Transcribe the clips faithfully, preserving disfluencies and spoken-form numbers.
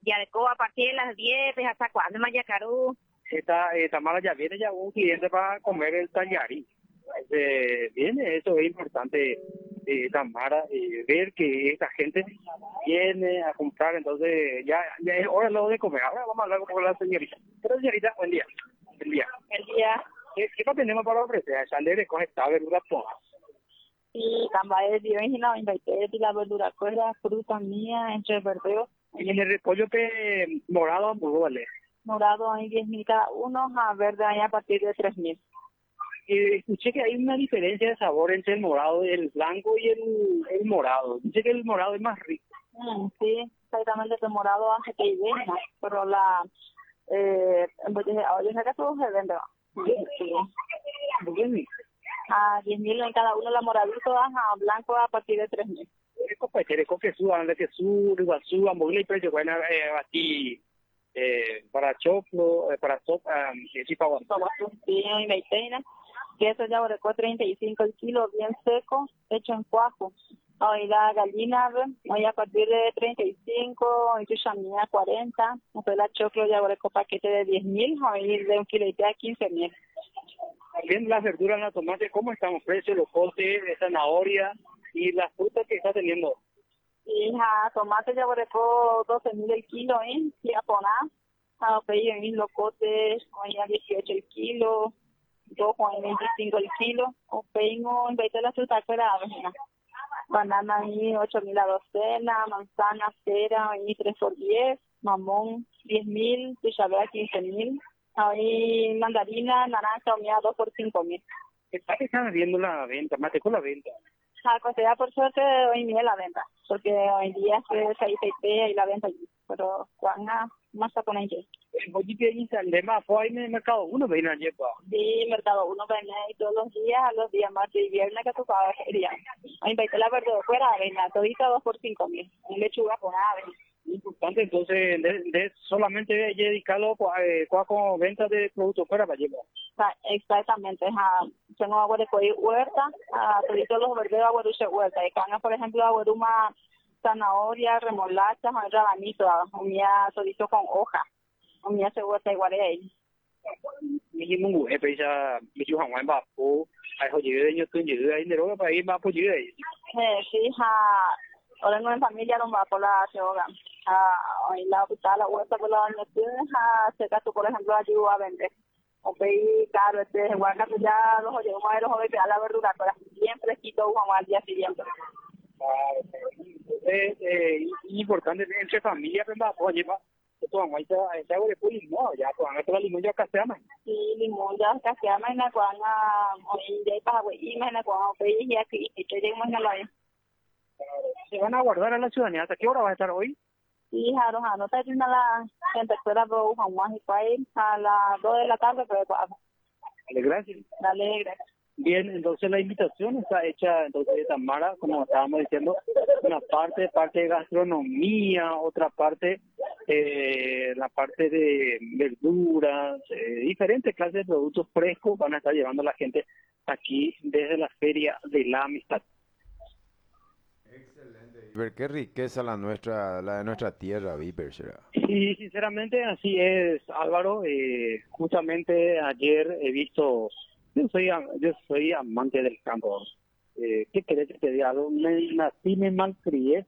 Ya de co a partir de las diez, pues, ¿hasta cuándo, Mayacarú? Esta, eh, Tamara, ya viene ya un cliente para comer el tallarín. Eh, viene, eso es importante, eh, Tamara, eh, ver que esta gente viene a comprar, entonces ya, ya es hora luego de comer. Ahora vamos a hablar con la señorita. Pero señorita, buen día. Buen día. El día. ¿Qué, qué tenemos para ofrecer? Sale de coger esta verdura toda. Sí, también de original, invité la verdura, cuerda, fruta mía, entre verdeos. Y en el repollo que morado, muy vale. Morado hay diez mil cada uno, a verde hay a partir de tres mil. Eh, escuché que hay una diferencia de sabor entre el morado, el blanco y el, el morado. Dice que el morado es más rico. Mm, sí, exactamente, el morado hace que venga, pero la, eh, oye, que todo se vende. Sí. Bien. A diez mil en cada uno, la moradito, a blanco a partir de tres mil. Eco pues eco que suba, anda que suba, iguazú, amogli, pero yo bueno, eh, aquí, eh, para choclo, eh, para sopa, eh, sí, para guapo. Sí, y veintena, que eso ya borrecó treinta y cinco el kilo, bien seco, hecho en cuajo. Hoy la gallina, hoy a partir de treinta y cinco, hoy chuchamía cuarenta, después la choclo ya borrecó paquete de diez mil, hoy de un kilo y a quince mil. También las verduras, la tomate, ¿cómo estamos? Precios, los potes, de zanahoria y las frutas que está teniendo. Hija, tomate ya borrecó doce mil el kilo, ¿eh? Y a poner, a pedir en mis locotes, hoy a dieciocho el kilo, dos con veinticinco el kilo, o peino, en vez de la fruta fuera, banana ahí ocho mil la docena, manzana, cera, ahí tres por diez, mamón diez mil, chichabea quince mil, ahí mandarina, naranja, omía dos por cinco mil. ¿Está que están viendo la venta? Mate con la venta. Ah, pues ya por suerte hoy día la venta, porque hoy día se ahí y la venta allí, pero cuando más está con ella. Oye, que dicen de más, fue ahí en el mercado uno, ven ayer, pa. Sí, mercado uno ven ahí todos los días, a los días martes y viernes que tocaba feria. Hoy invité la verdura fuera, venga, todita dos por cinco mil, y lechuga con ave. Importante, entonces, de, de solamente dedicarlo eh, con ventas de productos fuera para llevar. Exactamente, ja, tengo agua de coí huerta, a todos los verdes agua dulce huerta, y cuando por ejemplo agua duma zanahoria, remolacha, rabanito, comía todito con hoja, comía se huerta igual ahí. Mi mungu e pesa mi chu hang wan ba po ai ho ji de nyu tun ji de ai ne ro ba ai ma po ji de. Eh, sí, ja, ahora no en familia no va por la yoga. Ah, en la la huerta por la año ja, se caso por ejemplo ayuda a vender. O pedir caro este guarda ya los oyes más los oyes a la verdura, pero bien fresquito vamos al día siguiente. Eh, eh, importante entre familia pues va po lleva to ang mai ta ai ta wo de pu limón ya to ang ta limón ya casi ama. Sí, limón ya casi ama na cuando hoy de para güey me na cuando pedir ya que te llegamos a la. ¿Se van a guardar a la ciudadanía? ¿Hasta qué hora va a estar hoy? Sí, Jaro, Jaro, está yendo a la gente espera dos jamás y para ir a las dos de la tarde, pero Dale, gracias. Dale, gracias. Bien, entonces la invitación está hecha, entonces de Tamara, como estábamos diciendo, una parte, parte de gastronomía, otra parte, eh, la parte de verduras, eh, diferentes clases de productos frescos van a estar llevando la gente aquí desde la Feria de la Amistad. Excelente. Ver qué riqueza la nuestra, la de nuestra tierra, Viper. Sí, sinceramente así es, Álvaro. Eh, justamente ayer he visto, yo soy yo soy amante del campo. Eh, ¿Qué querés que te diga? Me nací, me malcrié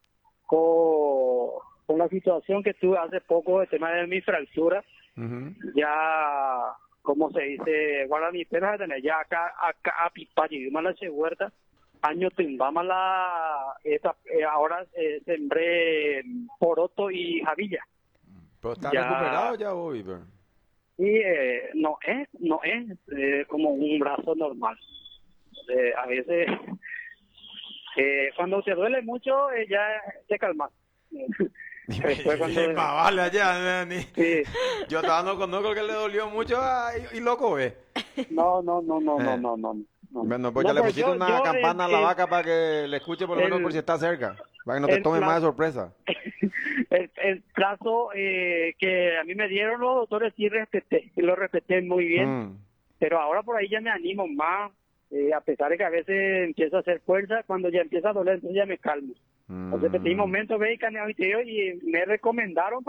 con, con la situación que tuve hace poco, el tema de mi fractura. Uh-huh. Ya, como se dice, guarda mi perra, ya acá, acá, a pipachi, mala se huerta. Año tumbamos la esta, eh, ahora eh, sembré poroto y javilla. Pero está ya, recuperado ya hoy, pero... Y eh, no es, no es eh, como un brazo normal. Eh, a veces eh, cuando te duele mucho eh, ya te calmas. Después cuando... Sí, vale allá, sí. Yo estaba no conozco que le dolió mucho y, y loco, ¿ves? No, no, no, no, no, no, no. No. Bueno, pues no, ya le pusiste yo, una yo campana el, a la vaca para que le escuche por lo menos el, por si está cerca, para que no te tome plazo, más de sorpresa. El, el plazo eh, que a mí me dieron los doctores sí respeté, y lo respeté muy bien, mm. pero ahora por ahí ya me animo más, eh, a pesar de que a veces empiezo a hacer fuerza, cuando ya empieza a doler, entonces ya me calmo. Mm. Entonces, en un momento ve y me recomendaron